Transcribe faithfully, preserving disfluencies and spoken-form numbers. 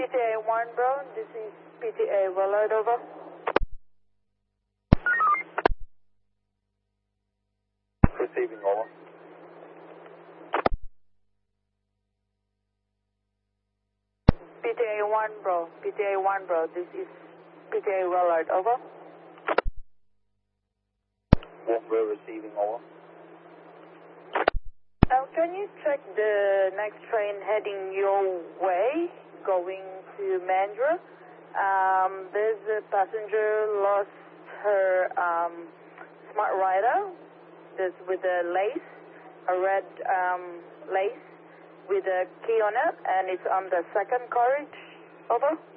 T A one Bro, this is P T A Willard, over. Receiving, over. P T A one Bro, P T A one Bro, this is P T A Willard, over. one Bro receiving, over. Now, can you check the next train heading your way, going to Mandurah? Um, there's a passenger lost her um, smart rider. This with a lace, a red um, lace with a key on it, and it's on the second carriage. Over.